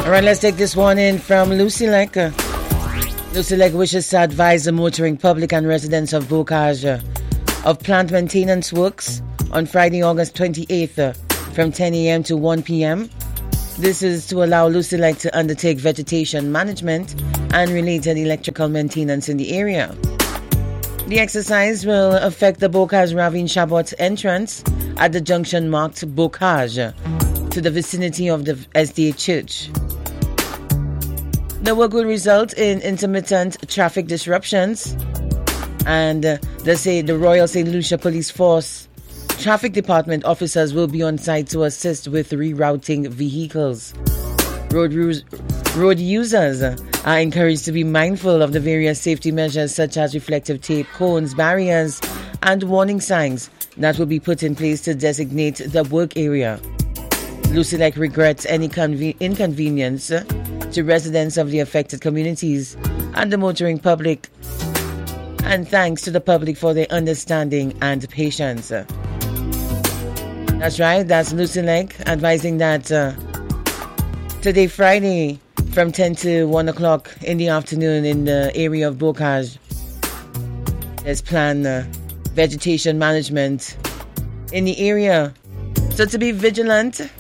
Alright, let's take this one in from Lucy Lek. Lucy Lek wishes to advise the motoring public and residents of Bocage of plant maintenance works on Friday, August 28th from 10 a.m. to 1 p.m. This is to allow Lucy Lek to undertake vegetation management and related electrical maintenance in the area. The exercise will affect the Bocage Ravine Chabot entrance at the junction marked Bocage to the vicinity of the SDA Church. The work will result in intermittent traffic disruptions, and they say the Royal St. Lucia Police Force Traffic Department officers will be on site to assist with rerouting vehicles. Road users are encouraged to be mindful of the various safety measures such as reflective tape, cones, barriers, and warning signs that will be put in place to designate the work area. Lucy Lek regrets any inconvenience to residents of the affected communities and the motoring public, and thanks to the public for their understanding and patience. That's right, that's Lucy Lek advising that today, Friday, from 10 to 1 o'clock in the afternoon in the area of Bocage, there's planned vegetation management in the area. So to be vigilant